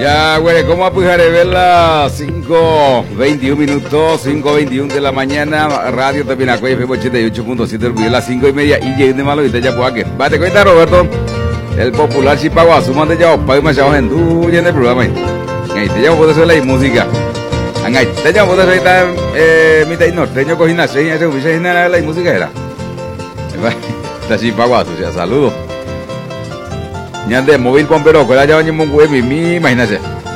Ya, güey, ¿cómo apujaré ver las 5:21 minutos, 5:21 de la mañana? Radio también acué, FM 88.7, olvidé las 5:30 y llegué de malo y te ya puaque. Vate cuenta, Roberto, el popular Chipago, suman de ya, pago más en tu y en el programa. Ahí te llamo por eso la música. Ahí te llamo por eso ahí mi taí norteño cogina, seña, ese hubiese nada la música era. Está Chipago, o sea, saludos. Ñande móvil pompero, que la llave en un web mi imagínate.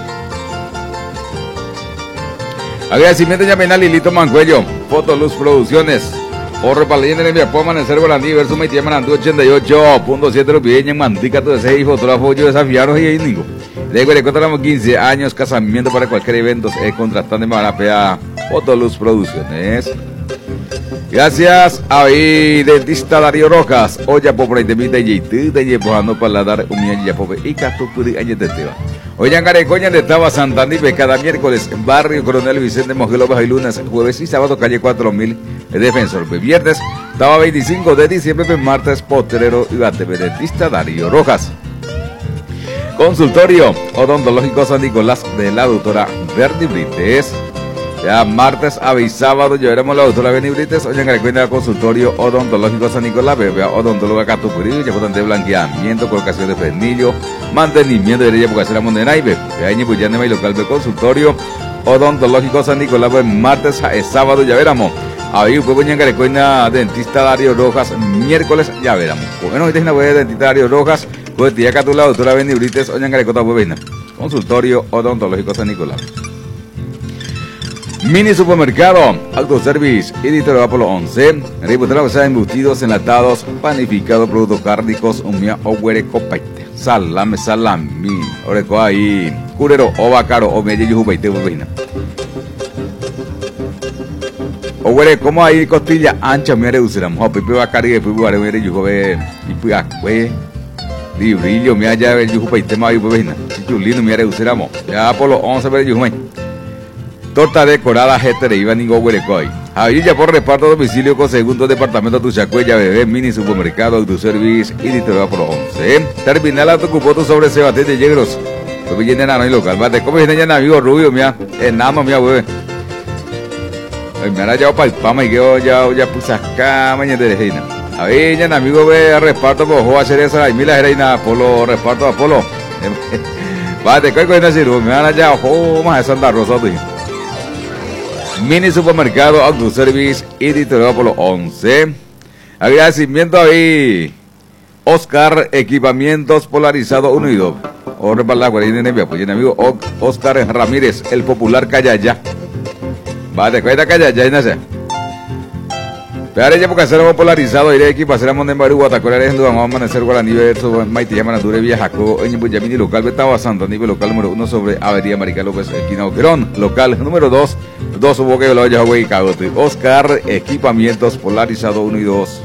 Agradecimiento ya penal Lilito Mancuello, Fotoluz Producciones. Orre para leyenda en mi apoyo amanecer volantí verso me llaman andu 88.7 los videos mandica todo ese fotógrafo yo desafiaron y ahí nigo. Luego le contamos 15 años casamiento para cualquier evento contratando en Marapea Fotoluz Producciones. Gracias a dentista Darío Rojas, Oya por ahí de mi de Yitu, de Yepojano para dar un millón de pobre y Catupuri Añeteva. Hoy en Garecoña de Taba Santander, cada miércoles, barrio Coronel Vicente Mojelo Baja y lunes, jueves y sábado, calle 4000, Defensor. Viernes, Taba 25 de diciembre, martes, Potrero y ATV dentista Darío Rojas. Consultorio odontológico San Nicolás de la doctora Verdi Brites. Ya martes y sábado llevaremos la doctora Verdi Brites. Hoy en Garecoña consultorio odontológico San Nicolás, bebé odontóloga Catupuri, ya de blanqueamiento, colocación de frenillo, mantenimiento de ella porque hacer la moneda naive. Ya en Buyane y local de consultorio odontológico San Nicolás, martes y sábado ya veremos. Ahí pues en Garecoña dentista Darío Rojas, miércoles ya veremos. Bueno, hoy tenés una web de dentista Darío Rojas, pues tía Catu la doctora Verdi Brites, hoy en Garecota pues consultorio odontológico San Nicolás. Mini supermercado, autoservice, editor Apolo 11, reputado sea embutidos, enlatados, panificados, productos cárnicos, umia o huerecopaite, salame, oreco ahí, curero, o bacaro, o medio yujupaite, bobina. O huere, como ahí costilla ancha, me reducirán, o pipe bacari, y pipe bacari, me yujube, y pipe, librillo, me haya el yujupaite, ma bobina, chulino, me reduciramos, ya Apolo 11, me yujupaite. Torta decorada GT de Iván Ingo Huerecoy. Ahí ya por reparto a domicilio con segundo departamento Tuchacuella, bebé, mini supermercado, autoservice y editorial por 11. Terminal autocupoto sobre Sebastián de Yegros. Pues viene enano y local. Mate, ¿cómo viene ya amigo rubio, mía? Enano, mía, bebé. Me han hallado para el pama y que ya puse acá mañana de reina. Ahí ya amigo ve reparto por Joa Cereza y Mila Reina Apolo, reparto Apolo. Mate, ¿qué coño es eso? Me han hallado, más de Santa Rosa, tú. Mini supermercado, autoservice, editorial por 11. Agradecimiento ahí. Oscar Equipamientos Polarizados 1 y 2. Orre para la guardia de mi amigo Oscar Ramírez, el popular Callaya. Vale, cuenta Callaya, no sé. Pero ya porque hacerlo polarizado, iré aquí para hacer a Mondembaru, Guatacorar, vamos a amanecer Guaraní, verso, Maite, llaman a Dure, Viajaco, en Buyamini, local, Betaba Santo, nivel local número 1 sobre Avenida Marica López, esquina Oquerón, local número 2, 2 Boque, Veloya, Hawái y Cagote. Oscar Equipamientos Polarizado 1 y 2.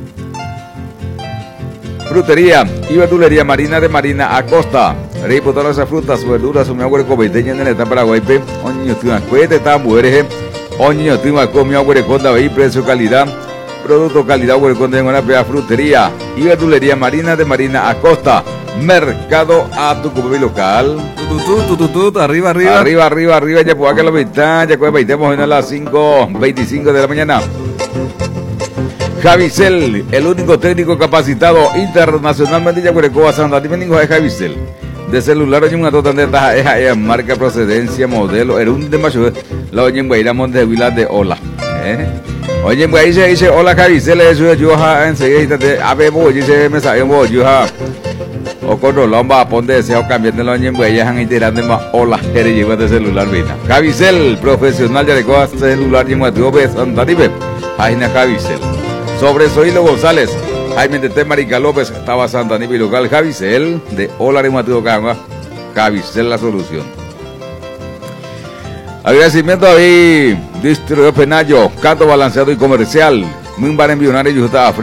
Frutería y verdulería Marina de Marina Acosta. Reputaron esas frutas, verduras, un agua de cobeteña en el etapa Paraguay, oño, tu cuete, tan mujeres, oño, tu mi agua de conda, precio, calidad. Producto calidad, huercón en una pea frutería y verdulería Marina de Marina Acosta. Mercado a tu cubi local. Arriba, ya puedo que la mitad, ya cuesta a las 5:25 de la mañana. Javicel, el único técnico capacitado internacionalmente ya huereco a Santa Domingo de Javicel. De celular, oye, una total de taja, es marca, procedencia, modelo, era un de macho, la oye en Guairamos de Vila de Ola. Oye, pues ahí se dice, hola Javicel, eso es yo, enseguida, a ver, vos, dice, me salió vos, yo, o con Rolón va a poner deseo cambiando la oye, pues ellas han iterando más, hola, eres lleva de celular, vina. Javicel, profesional, ya de cosas celular, y muerto, ves, Santa Nive, Jaina Javicel. Sobre Zoilo González, Jaime de Marica López, estaba Santa Nive local, Javicel, de Hola, Rematudo Canga, Javicel, la solución. Agradecimiento ahí, distribuidor Penayo, canto balanceado y comercial, muy bar en Bionario y